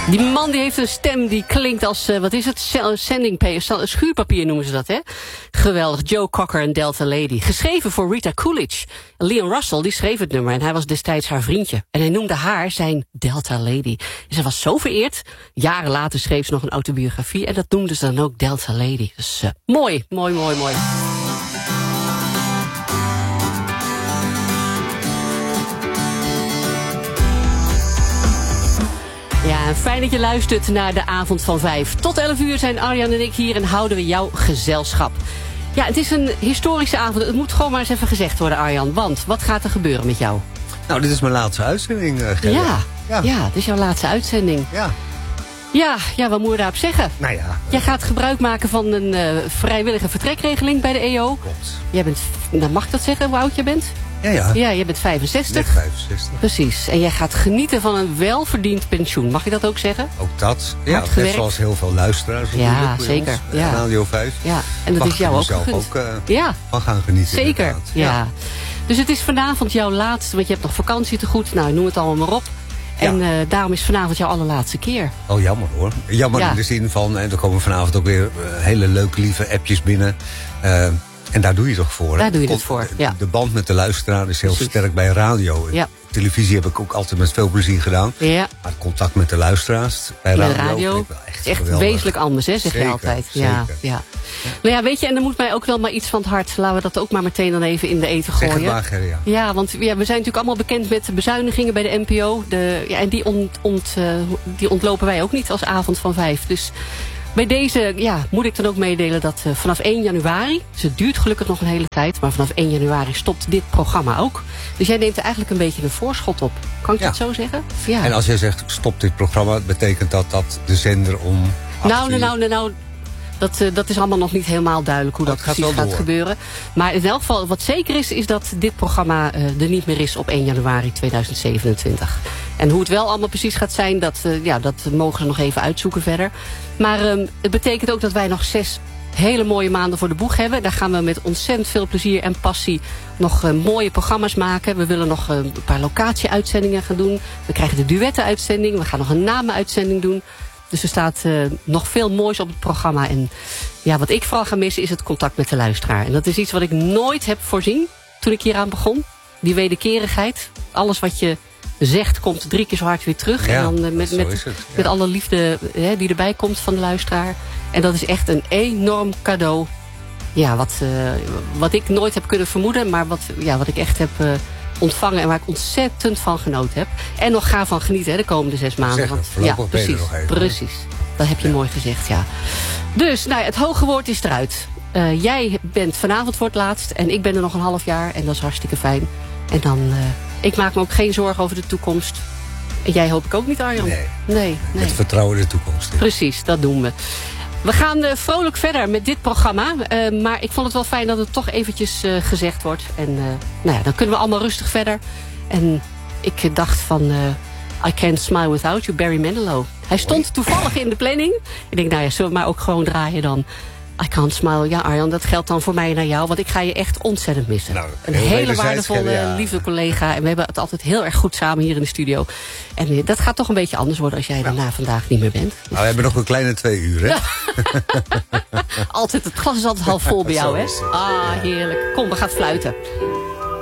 Die man die heeft een stem die klinkt als, wat is het? Sending paper, schuurpapier noemen ze dat, hè? Geweldig. Joe Cocker en Delta Lady. Geschreven voor Rita Coolidge. Leon Russell, die schreef het nummer en hij was destijds haar vriendje. En hij noemde haar zijn Delta Lady. En ze was zo vereerd. Jaren later schreef ze nog een autobiografie en dat noemde ze dan ook Delta Lady. Dus mooi, mooi, mooi, mooi. Ja, en fijn dat je luistert naar de avond van 5. Tot 11 uur zijn Arjan en ik hier en houden we jouw gezelschap. Ja, het is een historische avond. Het moet gewoon maar eens even gezegd worden, Arjan. Want, wat gaat er gebeuren met jou? Nou, dit is mijn laatste uitzending, Gerda. Ja, het is jouw laatste uitzending. Ja, wat moet je daarop zeggen? Nou ja. Jij gaat gebruik maken van een vrijwillige vertrekregeling bij de EO. Klopt. Jij bent, nou, mag ik dat zeggen, hoe oud je bent? Ja. Ja, je bent 65. Net 65. Precies. En jij gaat genieten van een welverdiend pensioen. Mag je dat ook zeggen? Ook dat. Ja, Hard net gewerkt. zoals heel veel luisteraars. Ja, zeker. Ja. Radio 5. Ja, en dat Mag is jou ik ook mezelf gegund. ook van gaan genieten. Zeker, inderdaad. ja. Dus het is vanavond jouw laatste, want je hebt nog vakantie te goed. Nou, noem het allemaal maar op. En daarom is vanavond jouw allerlaatste keer. Oh, jammer hoor. Jammer in de zin van, en er komen vanavond ook weer hele leuke, lieve appjes binnen. En daar doe je toch voor? Daar doe je het voor, ja. De band met de luisteraar is heel sterk bij radio. Ja. Televisie heb ik ook altijd met veel plezier gedaan. Ja. Maar het contact met de luisteraars bij Met radio, radio vind ik wel echt is echt geweldig. wezenlijk anders, hè, zeg je altijd. Ja. Nou ja, weet je, en er moet mij ook wel maar iets van het hart. Laten we dat ook maar meteen dan even in de eten gooien. Zeg het maar, Gerda. Ja, want we zijn natuurlijk allemaal bekend met de bezuinigingen bij de NPO. En die ontlopen wij ook niet als avond van 5. Dus bij deze moet ik dan ook meedelen dat vanaf 1 januari... dus het duurt gelukkig nog een hele tijd... maar vanaf 1 januari stopt dit programma ook. Dus jij neemt er eigenlijk een beetje een voorschot op. Kan ik dat zo zeggen? Ja. En als jij zegt stop dit programma... betekent dat de zender om... Nou, dat is allemaal nog niet helemaal duidelijk hoe dat precies gaat gebeuren. Maar in elk geval, wat zeker is dat dit programma er niet meer is op 1 januari 2027. En hoe het wel allemaal precies gaat zijn, dat mogen ze nog even uitzoeken verder. Maar het betekent ook dat wij nog 6 hele mooie maanden voor de boeg hebben. Daar gaan we met ontzettend veel plezier en passie nog mooie programma's maken. We willen nog een paar locatie-uitzendingen gaan doen. We krijgen de duetten-uitzending. We gaan nog een namen-uitzending doen. Dus er staat nog veel moois op het programma. En ja, wat ik vooral ga missen is het contact met de luisteraar. En dat is iets wat ik nooit heb voorzien toen ik hieraan begon. Die wederkerigheid. Alles wat je zegt komt 3 keer zo hard weer terug. Ja, en dan met alle liefde die erbij komt van de luisteraar. En dat is echt een enorm cadeau. Ja, wat ik nooit heb kunnen vermoeden. Maar wat ik echt heb ontvangen en waar ik ontzettend van genoten heb. En nog ga van genieten de komende 6 maanden. Precies. Dat heb je mooi gezegd, ja. Dus, het hoge woord is eruit. Jij bent vanavond voor het laatst en ik ben er nog een half jaar. En dat is hartstikke fijn. En dan, ik maak me ook geen zorgen over de toekomst. En jij hoop ik ook niet, Arjan? Nee. Met vertrouwen in de toekomst. Ja. Precies, dat doen we. We gaan vrolijk verder met dit programma. Maar ik vond het wel fijn dat het toch eventjes gezegd wordt. En dan kunnen we allemaal rustig verder. En ik dacht van I Can't Smile Without You, Barry Manilow. Hij stond toevallig in de planning. Ik denk, zullen we maar ook gewoon draaien dan. I Can't Smile. Ja, Arjan, dat geldt dan voor mij naar jou. Want ik ga je echt ontzettend missen. Een hele waardevolle, lieve collega. En we hebben het altijd heel erg goed samen hier in de studio. En dat gaat toch een beetje anders worden als jij daarna vandaag niet meer bent. Nou, we hebben nog een kleine 2 uur, hè? Altijd, het glas is altijd half vol bij jou, hè? Heerlijk. Kom, we gaan fluiten.